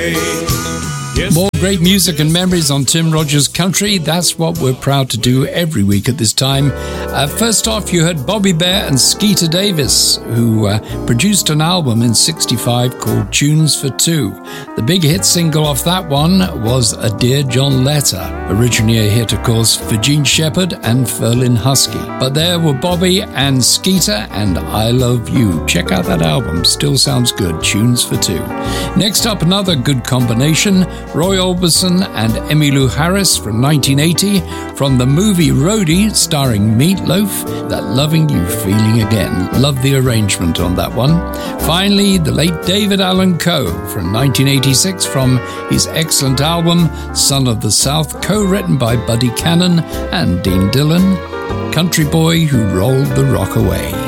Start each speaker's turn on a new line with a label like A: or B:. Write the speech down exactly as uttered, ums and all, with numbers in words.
A: More great music and memories on Tim Rogers Country. That's what we're proud to do every week at this time. Uh, first off, you heard Bobby Bare and Skeeter Davis, who uh, produced an album in sixty-five called Tunes for Two. The big hit single off that one was A Dear John Letter, originally a hit, of course, for Gene Shepherd and Ferlin Husky. But there were Bobby and Skeeter and I Love You. Check out that album, still sounds good, Tunes for Two. Next up, another good combination, Roy Orbison and Emmylou Harris from nineteen eighty, from the movie Roadie starring Meatloaf, That Loving You Feeling Again. Love the arrangement on that one. Finally, the late David Allan Coe from nineteen eighty-six from his excellent album Son of the South, co-written by Buddy Cannon and Dean Dillon, Country Boy Who Rolled the Rock Away.